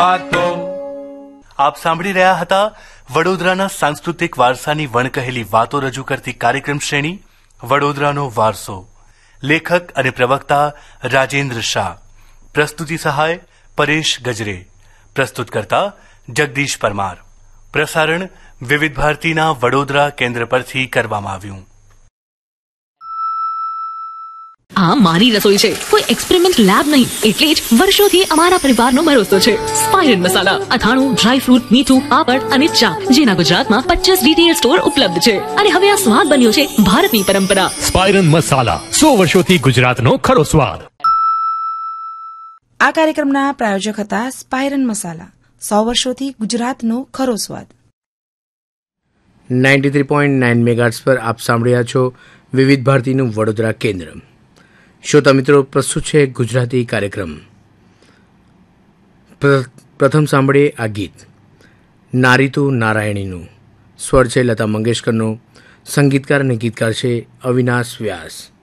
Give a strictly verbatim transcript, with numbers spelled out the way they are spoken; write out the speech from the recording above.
આપ સાંભળી રહ્યા હતા વડોદરાના સાંસ્કૃતિક વારસાની વણકહેલી વાતો રજૂ કરતી કાર્યક્રમ શ્રેણી વડોદરાનો વારસો. લેખક અને પ્રવક્તા રાજેન્દ્ર શાહ. પ્રસ્તુતિ સહાય પરેશ ગજરે. પ્રસ્તુત કરતા જગદીશ પરમાર. પ્રસારણ વિવિધ ભારતીના વડોદરા કેન્દ્ર પરથી કરવામાં આવ્યું. આ મારી રસોઈ છે, કોઈ એક્સપેરિમેન્ટ લેબ નહીં, એટલે જ વર્ષોથી અમારા પરિવારનો ભરોસો છે. સ્પાઇરન મસાલા, અથાણું, ડ્રાય ફ્રૂટ, મીઠું, પાપડ અને ચા, જેના ગુજરાતમાં પચાસ રિટેલ સ્ટોર ઉપલબ્ધ છે. અને હવે આ સ્વાદ બન્યો છે ભારતની પરંપરા. સ્પાઇરન મસાલા, સો વર્ષોથી ગુજરાતનો ખરો સ્વાદ. આ કાર્યક્રમના પ્રાયોજક હતા સ્પાઇરન મસાલા, સો વર્ષોથી ગુજરાતનો ખરો સ્વાદ. Ninety three point nine megahertz પર આપ સાંભળ્યા છો વિવિધ ભારતીનું વડોદરા કેન્દ્ર. શ્રોતા મિત્રો, પ્રસ્તુત છે ગુજરાતી કાર્યક્રમ. પ્રથમ સાંભળીએ આ ગીત નારીતુ નારાયણીનું. સ્વર છે લતા મંગેશકરનો, સંગીતકાર અને ગીતકાર છે અવિનાશ વ્યાસ.